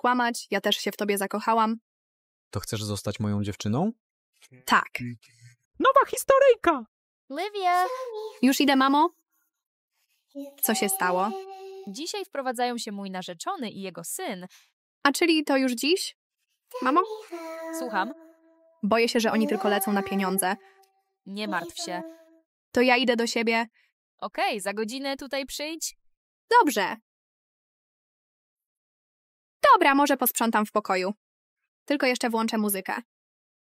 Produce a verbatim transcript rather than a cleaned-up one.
kłamać, ja też się w tobie zakochałam. To chcesz zostać moją dziewczyną? Tak. Nowa historyjka! Livia! Już idę, mamo? Co się stało? Dzisiaj wprowadzają się mój narzeczony i jego syn. A czyli to już dziś? Mamo? Słucham? Boję się, że oni tylko lecą na pieniądze. Nie martw się. To ja idę do siebie. Okej, za godzinę tutaj przyjdź. Dobrze. Dobra, może posprzątam w pokoju. Tylko jeszcze włączę muzykę.